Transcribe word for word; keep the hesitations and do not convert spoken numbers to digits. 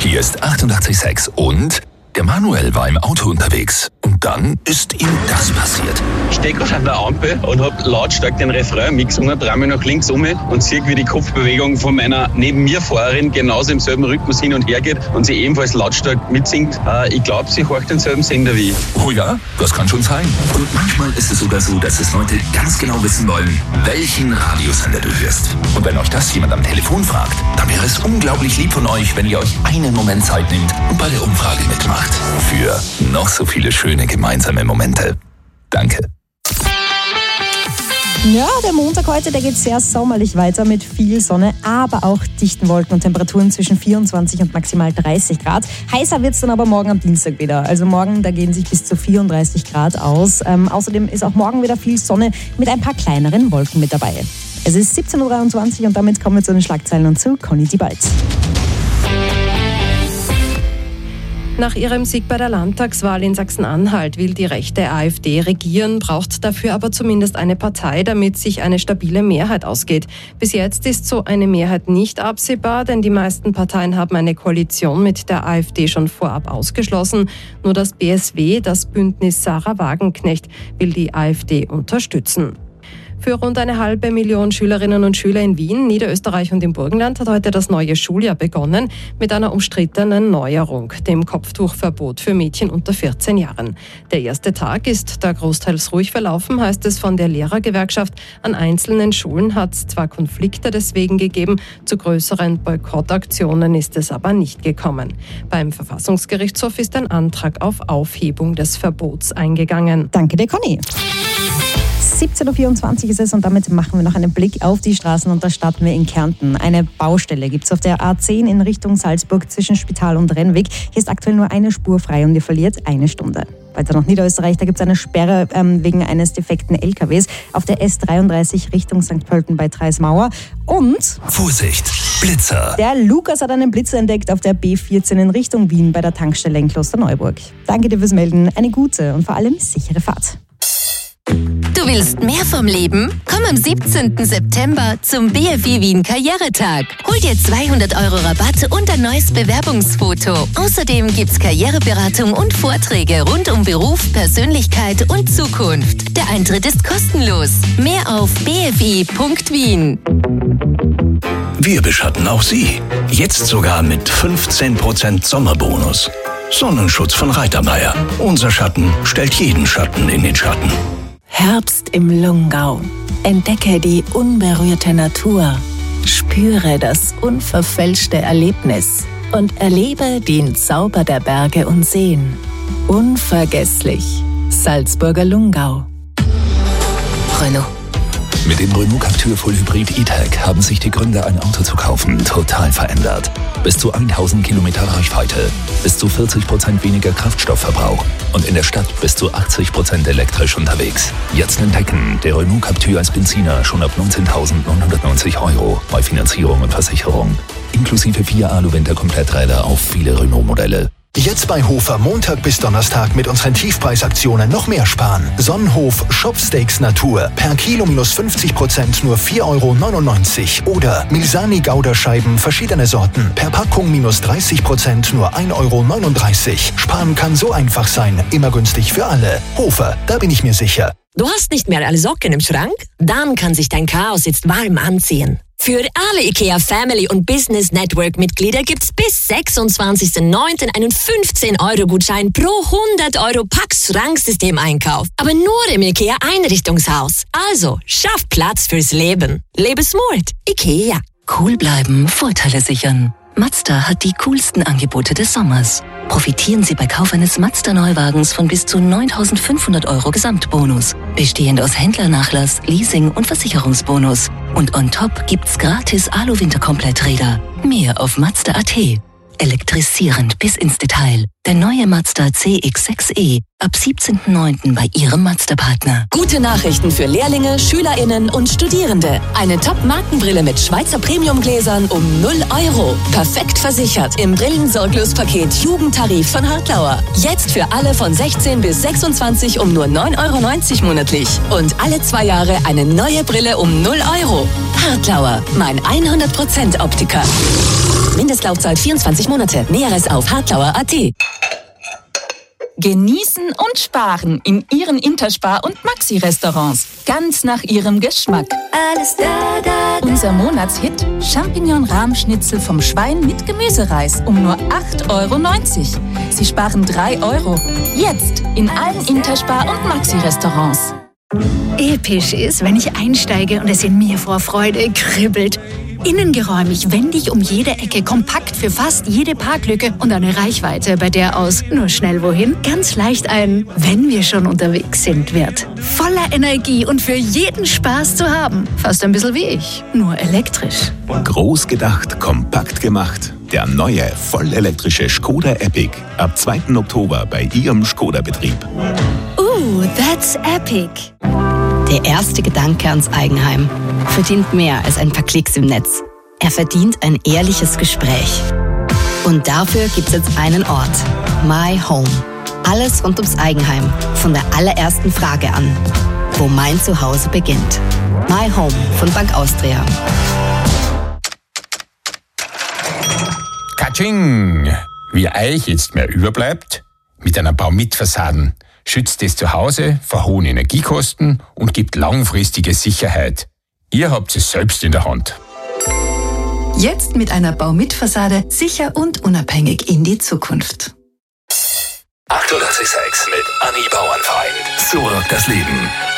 Hier ist achtundachtzig Komma sechs und der Manuel war im Auto unterwegs. Und dann ist ihm das passiert. Ich stehe gerade an der Ampel und habe lautstark den Refrain mitgesungen, drehe mich nach links um und sehe, wie die Kopfbewegung von meiner neben mir Fahrerin genauso im selben Rhythmus hin und her geht und sie ebenfalls lautstark mitsingt. Äh, ich glaube, sie horcht denselben Sender wie ich. Oh ja, das kann schon sein. Und manchmal ist es sogar so, dass es Leute ganz genau wissen wollen, welchen Radiosender du hörst. Und wenn euch das jemand am Telefon fragt, dann wäre es unglaublich lieb von euch, wenn ihr euch einen Moment Zeit nehmt und bei der Umfrage mitmacht. Für noch so viele schöne gemeinsame Momente. Danke. Ja, der Montag heute, der geht sehr sommerlich weiter mit viel Sonne, aber auch dichten Wolken und Temperaturen zwischen vierundzwanzig und maximal dreißig Grad. Heißer wird es dann aber morgen am Dienstag wieder. Also morgen, da gehen sich bis zu vierunddreißig Grad aus. Ähm, außerdem ist auch morgen wieder viel Sonne mit ein paar kleineren Wolken mit dabei. Es ist siebzehn Uhr dreiundzwanzig und damit kommen wir zu den Schlagzeilen und zu Conny Diebald. Nach ihrem Sieg bei der Landtagswahl in Sachsen-Anhalt will die rechte AfD regieren, braucht dafür aber zumindest eine Partei, damit sich eine stabile Mehrheit ausgeht. Bis jetzt ist so eine Mehrheit nicht absehbar, denn die meisten Parteien haben eine Koalition mit der AfD schon vorab ausgeschlossen. Nur das B S W, das Bündnis Sarah Wagenknecht, will die AfD unterstützen. Für rund eine halbe Million Schülerinnen und Schüler in Wien, Niederösterreich und im Burgenland hat heute das neue Schuljahr begonnen mit einer umstrittenen Neuerung, dem Kopftuchverbot für Mädchen unter vierzehn Jahren. Der erste Tag ist da großteils ruhig verlaufen, heißt es von der Lehrergewerkschaft. An einzelnen Schulen hat es zwar Konflikte deswegen gegeben, zu größeren Boykottaktionen ist es aber nicht gekommen. Beim Verfassungsgerichtshof ist ein Antrag auf Aufhebung des Verbots eingegangen. Danke dir, Conny. siebzehn Uhr vierundzwanzig ist es und damit machen wir noch einen Blick auf die Straßen und da starten wir in Kärnten. Eine Baustelle gibt es auf der A zehn in Richtung Salzburg zwischen Spital und Rennweg. Hier ist aktuell nur eine Spur frei und ihr verliert eine Stunde. Weiter nach Niederösterreich, da gibt es eine Sperre ähm, wegen eines defekten L K Ws auf der S dreiunddreißig Richtung Sankt Pölten bei Treismauer. Und Vorsicht, Blitzer! Der Lukas hat einen Blitzer entdeckt auf der B vierzehn in Richtung Wien bei der Tankstelle in Klosterneuburg. Danke dir fürs Melden, eine gute und vor allem sichere Fahrt. Du willst mehr vom Leben? Komm am siebzehnten September zum B F I Wien Karrieretag. Hol dir zweihundert Euro Rabatt und ein neues Bewerbungsfoto. Außerdem gibt's Karriereberatung und Vorträge rund um Beruf, Persönlichkeit und Zukunft. Der Eintritt ist kostenlos. Mehr auf b f i punkt wien. Wir beschatten auch Sie. Jetzt sogar mit fünfzehn Prozent Sommerbonus. Sonnenschutz von Reitermeier. Unser Schatten stellt jeden Schatten in den Schatten. Herbst im Lungau. Entdecke die unberührte Natur. Spüre das unverfälschte Erlebnis und erlebe den Zauber der Berge und Seen. Unvergesslich. Salzburger Lungau. Renault. Mit dem Renault Captur Full Hybrid E-Tech haben sich die Gründe, ein Auto zu kaufen, total verändert. Bis zu tausend Kilometer Reichweite, bis zu vierzig Prozent weniger Kraftstoffverbrauch und in der Stadt bis zu achtzig Prozent elektrisch unterwegs. Jetzt entdecken, der Renault Captur als Benziner schon ab neunzehntausendneunhundertneunzig Euro bei Finanzierung und Versicherung. Inklusive vier Alu-Winter-Kompletträder auf viele Renault-Modelle. Jetzt bei Hofer Montag bis Donnerstag mit unseren Tiefpreisaktionen noch mehr sparen. Sonnenhof Shopsteaks Natur per Kilo minus fünfzig Prozent nur vier Euro neunundneunzig. Oder Milsani Gouda-Scheiben verschiedene Sorten per Packung minus dreißig Prozent nur ein Euro neununddreißig. Sparen kann so einfach sein, immer günstig für alle. Hofer, da bin ich mir sicher. Du hast nicht mehr alle Socken im Schrank? Dann kann sich dein Chaos jetzt warm anziehen. Für alle IKEA Family und Business Network Mitglieder gibt's bis sechsundzwanzigsten neunten einen fünfzehn Euro Gutschein pro hundert Euro Pax-Schranksystem-Einkauf. Aber nur im IKEA Einrichtungshaus. Also, schaff Platz fürs Leben. Lebe smart. IKEA. Cool bleiben, Vorteile sichern. Mazda hat die coolsten Angebote des Sommers. Profitieren Sie bei Kauf eines Mazda-Neuwagens von bis zu neuntausendfünfhundert Euro Gesamtbonus. Bestehend aus Händlernachlass, Leasing und Versicherungsbonus. Und on top gibt's gratis Alu-Winter-Kompletträder. Mehr auf Mazda punkt a t. Elektrisierend bis ins Detail. Der neue Mazda C X sechs E ab siebzehnten neunten bei Ihrem Mazda-Partner. Gute Nachrichten für Lehrlinge, SchülerInnen und Studierende. Eine Top-Markenbrille mit Schweizer Premiumgläsern um null Euro. Perfekt versichert im Brillensorglos-Paket Jugendtarif von Hartlauer. Jetzt für alle von sechzehn bis sechsundzwanzig um nur neun Euro neunzig monatlich. Und alle zwei Jahre eine neue Brille um null Euro. Hartlauer, mein hundert Prozent Optiker. Mindestlaufzeit vierundzwanzig Monate. Näheres auf hartlauer punkt a t. Genießen und sparen in Ihren Interspar- und Maxi-Restaurants. Ganz nach Ihrem Geschmack. Alles da, da, da. Unser Monatshit: Champignon-Rahmschnitzel vom Schwein mit Gemüsereis um nur acht Euro neunzig. Sie sparen drei Euro. Jetzt in allen Interspar- und Maxi-Restaurants. Episch ist, wenn ich einsteige und es in mir vor Freude kribbelt. Innengeräumig, wendig um jede Ecke, kompakt für fast jede Parklücke und eine Reichweite, bei der aus nur schnell wohin ganz leicht ein "Wenn wir schon unterwegs sind" wird. Voller Energie und für jeden Spaß zu haben. Fast ein bisschen wie ich, nur elektrisch. Groß gedacht, kompakt gemacht. Der neue, vollelektrische Skoda Epic ab zweiten Oktober bei Ihrem Skoda-Betrieb. Ooh, that's epic. Der erste Gedanke ans Eigenheim verdient mehr als ein paar Klicks im Netz. Er verdient ein ehrliches Gespräch. Und dafür gibt's jetzt einen Ort. My Home. Alles rund ums Eigenheim. Von der allerersten Frage an. Wo mein Zuhause beginnt. My Home von Bank Austria. Katsching! Wie euch jetzt mehr überbleibt? Mit einer Baumitfassaden schützt das Zuhause vor hohen Energiekosten und gibt langfristige Sicherheit. Ihr habt es selbst in der Hand. Jetzt mit einer Baumitfassade sicher und unabhängig in die Zukunft. achtundachtzig Komma sechs mit Anni Bauernfeind. So rockt das Leben.